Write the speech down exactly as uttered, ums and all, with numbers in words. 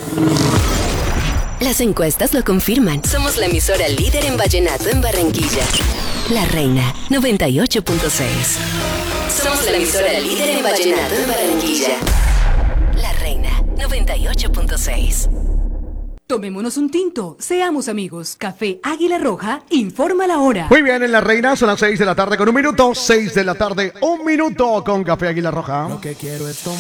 Las encuestas lo confirman. Somos la emisora líder en vallenato en Barranquilla. La Reina, noventa y ocho punto seis. Somos la emisora líder en vallenato en Barranquilla. La Reina, noventa y ocho punto seis. Tomémonos un tinto, seamos amigos. Café Águila Roja informa la hora. Muy bien, en La Reina son las seis de la tarde con un minuto. seis de la tarde, un minuto con Café Águila Roja. Lo que quiero es tomar.